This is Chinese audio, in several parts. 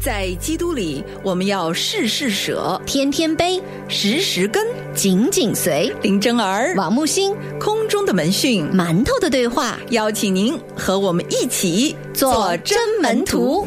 在基督里，我们要事事舍， 天天悲， 时时跟， 紧紧随。 林真儿、 王木星， 空中的门讯， 馒头的对话， 邀请您和我们一起做真门徒。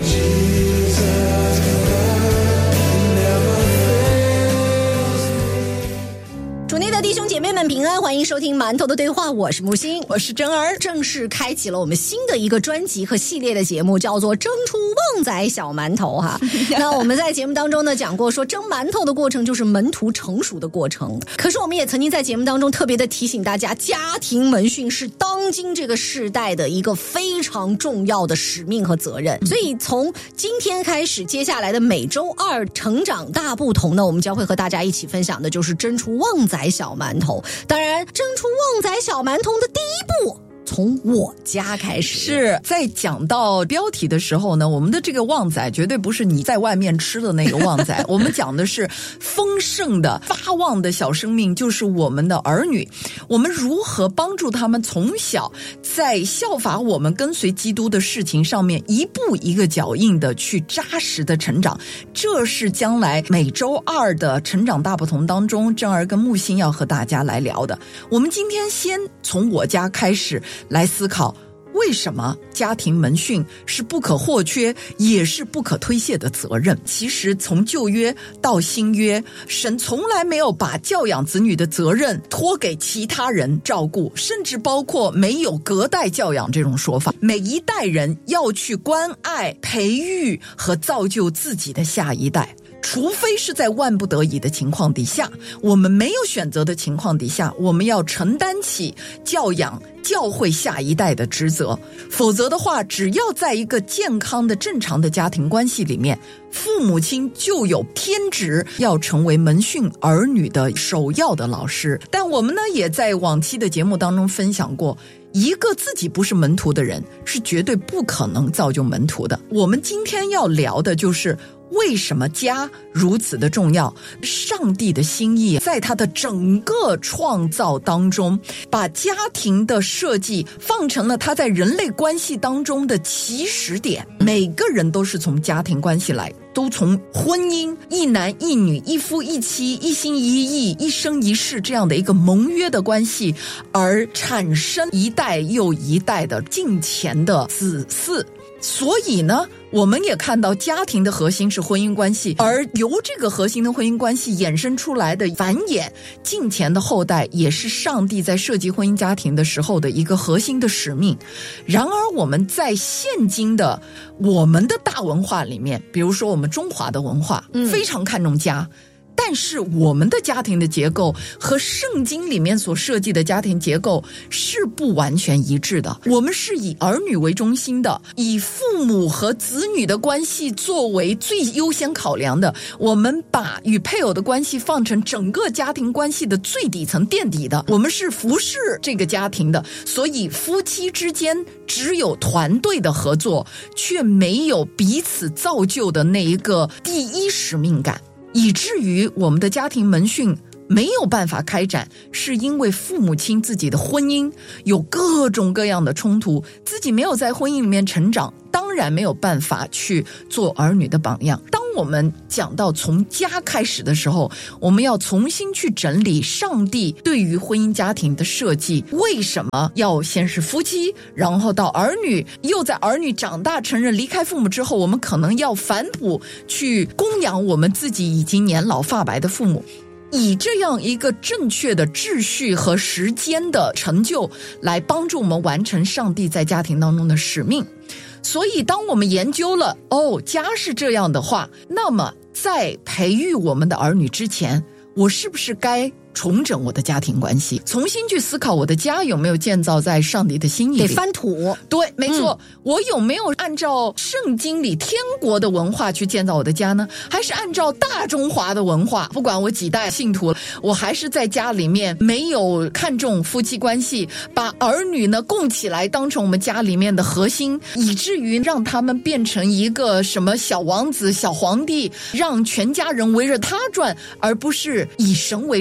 主内的弟兄姐妹们平安，欢迎收听馒头的对话，我是木星， 我是真儿。 正式开启了我们新的一个专辑和系列的节目，叫做蒸出旺仔小馒头哈。那我们在节目当中呢讲过说，蒸馒头的过程就是门徒成熟的过程。可是我们也曾经在节目当中特别的提醒大家，家庭门训是当今这个世代的一个非常重要的使命和责任。所以从今天开始，接下来的每周二成长大不同呢，我们将会和大家一起分享的就是蒸出旺仔小馒头。当然，蒸出旺仔小馒头的第一步从我家开始。 是在讲到标题的时候呢，我们的这个旺仔绝对不是你在外面吃的那个旺仔我们讲的是丰盛的发旺的小生命，就是我们的儿女。我们如何帮助他们从小在效法我们跟随基督的事情上面一步一个脚印的去扎实的成长，这是将来每周二的成长大不同当中正儿跟木星要和大家来聊的。我们今天先从我家开始来思考，为什么家庭门训是不可或缺也是不可推卸的责任。其实从旧约到新约，神从来没有把教养子女的责任托给其他人照顾，甚至包括没有隔代教养这种说法。每一代人要去关爱、培育和造就自己的下一代，除非是在万不得已的情况底下，我们没有选择的情况底下，我们要承担起教养教会下一代的职责。否则的话，只要在一个健康的正常的家庭关系里面，父母亲就有天职要成为门训儿女的首要的老师。但我们呢，也在往期的节目当中分享过，一个自己不是门徒的人是绝对不可能造就门徒的。我们今天要聊的就是为什么家如此的重要。上帝的心意在他的整个创造当中，把家庭的设计放成了他在人类关系当中的起始点。每个人都是从家庭关系来，都从婚姻一男一女一夫一妻一心一意一生一世这样的一个盟约的关系而产生一代又一代的敬虔的子嗣。所以呢，我们也看到家庭的核心是婚姻关系，而由这个核心的婚姻关系衍生出来的繁衍敬虔的后代，也是上帝在设计婚姻家庭的时候的一个核心的使命。然而我们在现今的我们的大文化里面，比如说我们中华的文化非常看重家，但是我们的家庭的结构和圣经里面所设计的家庭结构是不完全一致的。我们是以儿女为中心的，以父母和子女的关系作为最优先考量的，我们把与配偶的关系放成整个家庭关系的最底层垫底的，我们是服侍这个家庭的。所以夫妻之间只有团队的合作，却没有彼此造就的那一个第一使命感，以至于我们的家庭门训没有办法开展，是因为父母亲自己的婚姻有各种各样的冲突，自己没有在婚姻里面成长，当然没有办法去做儿女的榜样。当我们讲到从家开始的时候，我们要重新去整理上帝对于婚姻家庭的设计。为什么要先是夫妻，然后到儿女，又在儿女长大成人离开父母之后，我们可能要反哺去供养我们自己已经年老发白的父母，以这样一个正确的秩序和时间的成就来帮助我们完成上帝在家庭当中的使命。所以当我们研究了家是这样的话，那么在培育我们的儿女之前，我是不是该重整我的家庭关系，重新去思考我的家有没有建造在上帝的心意里， 得翻土。 对，没错，我有没有按照圣经里天国的文化去建造我的家呢？还是按照大中华的文化，不管我几代信徒，我还是在家里面没有看重夫妻关系，把儿女呢供起来当成我们家里面的核心，以至于让他们变成一个什么小王子小皇帝，让全家人围着他转，而不是以神为中心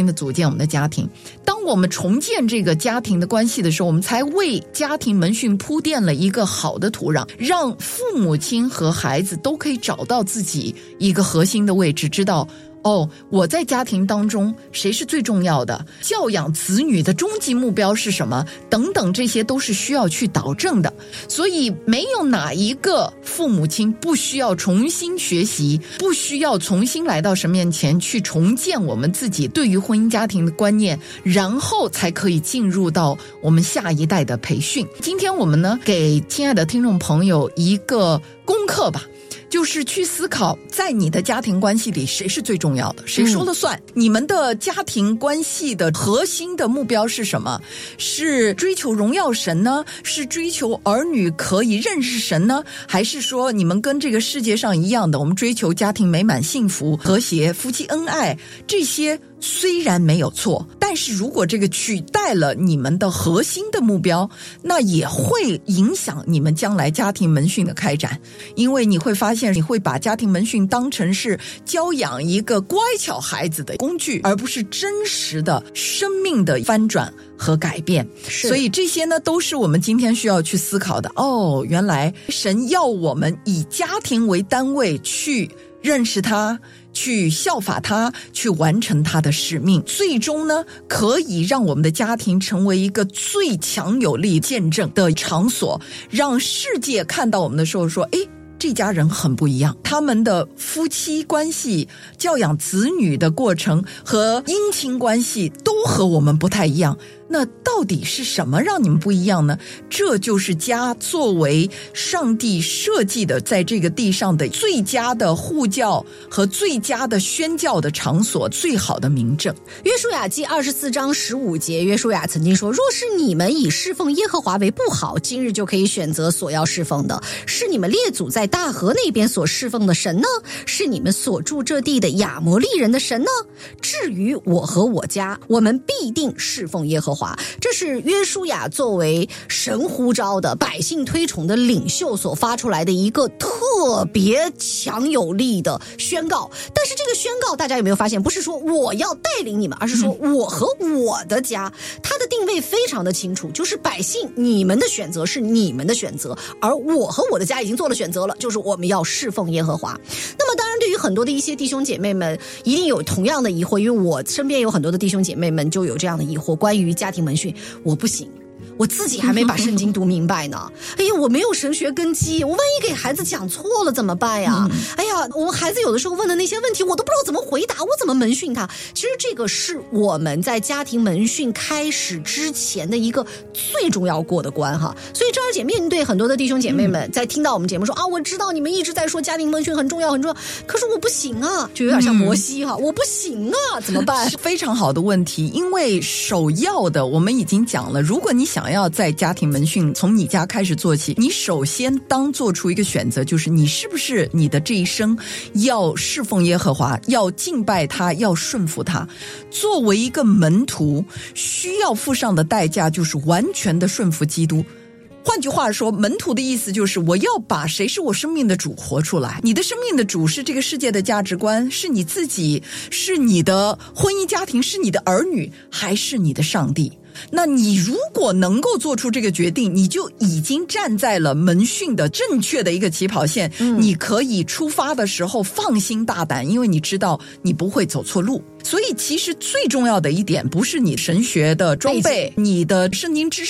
的组建我们的家庭。当我们重建这个家庭的关系的时候，我们才为家庭门训铺垫了一个好的土壤，让父母亲和孩子都可以找到自己一个核心的位置，知道我在家庭当中谁是最重要的，教养子女的终极目标是什么等等，这些都是需要去导正的。所以没有哪一个父母亲不需要重新学习，不需要重新来到神面前去重建我们自己对于婚姻家庭的观念，然后才可以进入到我们下一代的培训。今天我们呢，给亲爱的听众朋友一个功课吧，就是去思考在你的家庭关系里谁是最重要的，谁说了算。你们的家庭关系的核心的目标是什么？是追求荣耀神呢？是追求儿女可以认识神呢？还是说你们跟这个世界上一样的，我们追求家庭美满幸福和谐，夫妻恩爱，这些虽然没有错，但是如果这个取代了你们的核心的目标，那也会影响你们将来家庭门训的开展。因为你会发现，你会把家庭门训当成是教养一个乖巧孩子的工具，而不是真实的生命的翻转和改变。所以这些呢，都是我们今天需要去思考的。原来神要我们以家庭为单位去认识他，去效法他，去完成他的使命，最终呢，可以让我们的家庭成为一个最强有力见证的场所，让世界看到我们的时候说，这家人很不一样，他们的夫妻关系、教养子女的过程和姻亲关系都和我们不太一样。那到底是什么让你们不一样呢？这就是家作为上帝设计的在这个地上的最佳的护教和最佳的宣教的场所，最好的明证。 约书亚记24章15节，约书亚曾经说，若是你们以侍奉耶和华为不好，今日就可以选择所要侍奉的，是你们列祖在大河那边所侍奉的神呢？是你们所住这地的亚摩利人的神呢？至于我和我家，我们必定侍奉耶和华。这是约书亚作为神呼召的百姓推崇的领袖所发出来的一个特别强有力的宣告。但是这个宣告大家有没有发现，不是说我要带领你们，而是说我和我的家，它的定位非常的清楚，就是百姓你们的选择是你们的选择，而我和我的家已经做了选择了，就是我们要侍奉耶和华。那么当然对于很多的一些弟兄姐妹们一定有同样的疑惑，因为我身边有很多的弟兄姐妹们就有这样的疑惑，关于家庭门训，我不行，我自己还没把圣经读明白呢。我没有神学根基，我万一给孩子讲错了怎么办呀？我们孩子有的时候问的那些问题，我都不知道怎么回答，我怎么门训他？其实这个是我们在家庭门训开始之前的一个最重要过的关哈。所以这儿姐面对很多的弟兄姐妹们在听到我们节目说我知道你们一直在说家庭门训很重要很重要，可是我不行啊，就有点像摩西哈，我不行啊，怎么办？ 是非常好的问题，因为首要的我们已经讲了，如果你想要在家庭门训从你家开始做起，你首先当做出一个选择，就是你是不是你的这一生要侍奉耶和华，要敬拜他，要顺服他。作为一个门徒，需要付上的代价就是完全的顺服基督。换句话说，门徒的意思就是我要把谁是我生命的主活出来。你的生命的主是这个世界的价值观，是你自己，是你的婚姻家庭，是你的儿女，还是你的上帝？那你如果能够做出这个决定，你就已经站在了门训的正确的一个起跑线，你可以出发的时候放心大胆，因为你知道你不会走错路。所以其实最重要的一点不是你神学的装备，你的圣经知识